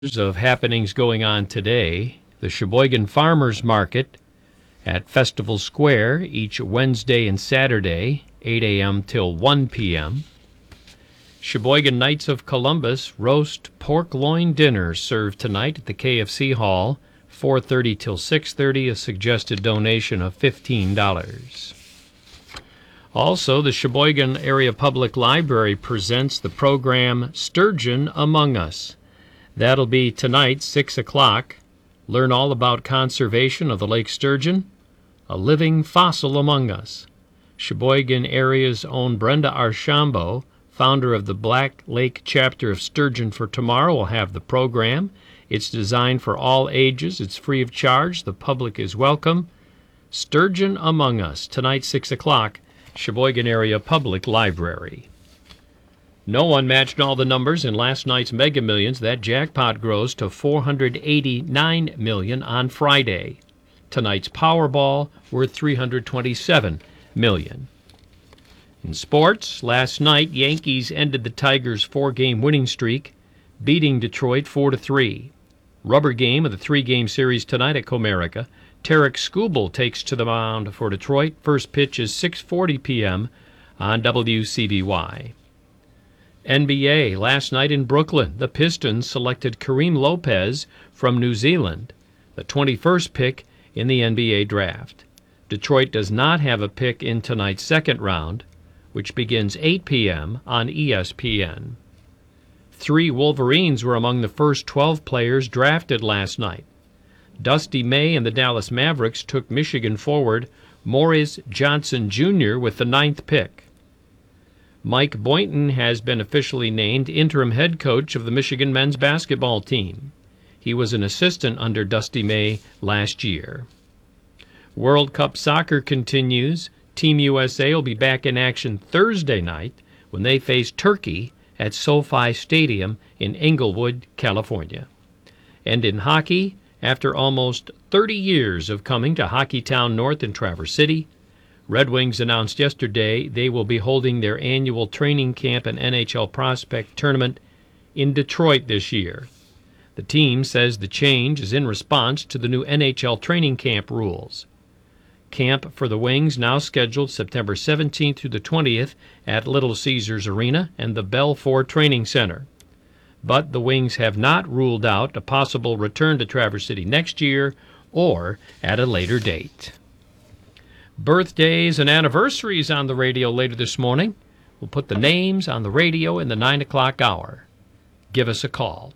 of happenings going on today. The Sheboygan Farmers Market at Festival Square each Wednesday and Saturday, 8 a.m. till 1 p.m. Sheboygan Knights of Columbus roast pork loin dinner served tonight at the KFC Hall, 4:30 till 6:30, a suggested donation of $15. Also, the Sheboygan Area Public Library presents the program Sturgeon Among Us. That'll be tonight, 6 o'clock. Learn all about conservation of the lake sturgeon, a living fossil among us. Sheboygan area's own Brenda Archambault, founder of the Black Lake chapter of Sturgeon for Tomorrow, will have the program. It's designed for all ages. It's free of charge. The public is welcome. Sturgeon Among Us, tonight, 6 o'clock, Sheboygan Area Public Library. No one matched all the numbers in last night's Mega Millions. That jackpot grows to $489 million on Friday. Tonight's Powerball worth $327 million. In sports, last night, Yankees ended the Tigers' 4-game winning streak, beating Detroit 4-3. Rubber game of the 3-game series tonight at Comerica. Tarek Skubal takes to the mound for Detroit. First pitch is 6:40 p.m. on WCBY. NBA, last night in Brooklyn, the Pistons selected Kareem Lopez from New Zealand, the 21st pick in the NBA draft. Detroit does not have a pick in tonight's second round, which begins 8 p.m. on ESPN. 3 Wolverines were among the first 12 players drafted last night. Dusty May and the Dallas Mavericks took Michigan forward Morris Johnson Jr. with the 9th pick. Mike Boynton has been officially named interim head coach of the Michigan men's basketball team. He was an assistant under Dusty May last year. World Cup soccer continues. Team USA will be back in action Thursday night when they face Turkey at SoFi Stadium in Inglewood, California. And in hockey, after almost 30 years of coming to Hockeytown North in Traverse City, Red Wings announced yesterday they will be holding their annual training camp and NHL prospect tournament in Detroit this year. The team says the change is in response to the new NHL training camp rules. Camp for the Wings now scheduled September 17th through the 20th at Little Caesars Arena and the Belfort Training Center. But the Wings have not ruled out a possible return to Traverse City next year or at a later date. Birthdays and anniversaries on the radio later this morning. We'll put the names on the radio in the 9 o'clock hour. Give us a call,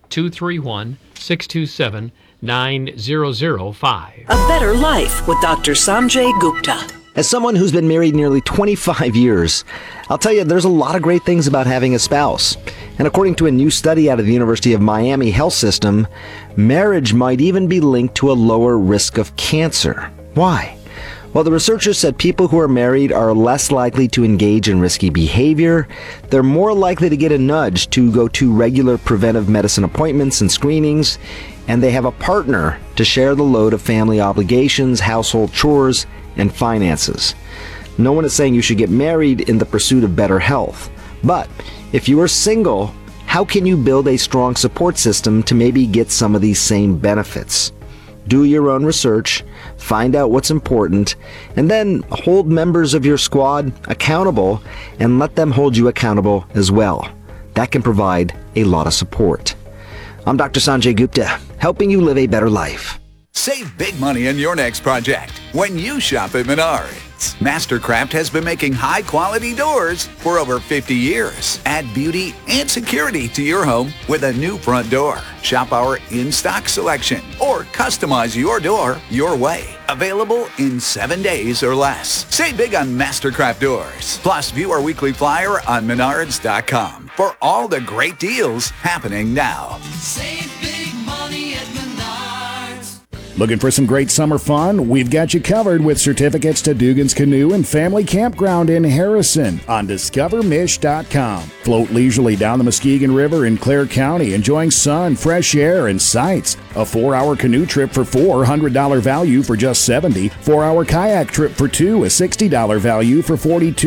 231-627-9005. A Better Life with Dr. Sanjay Gupta. As someone who's been married nearly 25 years, I'll tell you there's a lot of great things about having a spouse. And according to a new study out of the University of Miami Health System, marriage might even be linked to a lower risk of cancer. Why? Well, the researchers said people who are married are less likely to engage in risky behavior, they're more likely to get a nudge to go to regular preventive medicine appointments and screenings, and they have a partner to share the load of family obligations, household chores, and finances. No one is saying you should get married in the pursuit of better health. But if you are single, how can you build a strong support system to maybe get some of these same benefits? Do your own research, find out what's important, and then hold members of your squad accountable and let them hold you accountable as well. That can provide a lot of support. I'm Dr. Sanjay Gupta, helping you live a better life. Save big money on your next project when you shop at Menards. Mastercraft has been making high-quality doors for over 50 years. Add beauty and security to your home with a new front door. Shop our in-stock selection or customize your door your way. Available in 7 days or less. Save big on Mastercraft doors. Plus, view our weekly flyer on Menards.com for all the great deals happening now. Save big money at Menards. Looking for some great summer fun? We've got you covered with certificates to Dugan's Canoe and Family Campground in Harrison on DiscoverMish.com. Float leisurely down the Muskegon River in Clare County, enjoying sun, fresh air, and sights. A 4-hour canoe trip for $400 value for just $70. 4-hour kayak trip for 2, a $60 value for $42.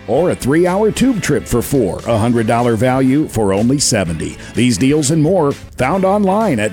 or a 3-hour tube trip for 4, $100 value for only $70. These deals and more found online at